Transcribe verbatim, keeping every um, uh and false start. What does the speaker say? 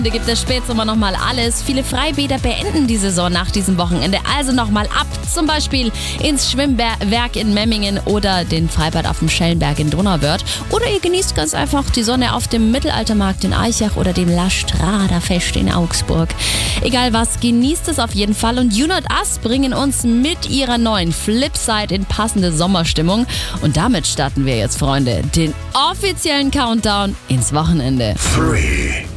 Da gibt es Spätsommer nochmal alles. Viele Freibäder beenden die Saison nach diesem Wochenende. Also nochmal ab, zum Beispiel ins Schwimmwerk in Memmingen oder den Freibad auf dem Schellenberg in Donauwörth. Oder ihr genießt ganz einfach die Sonne auf dem Mittelaltermarkt in Aichach oder dem La Strada Fest in Augsburg. Egal was, genießt es auf jeden Fall. Und You Not Us bringen uns mit ihrer neuen Flipside in passende Sommerstimmung. Und damit starten wir jetzt, Freunde, den offiziellen Countdown ins Wochenende. Three.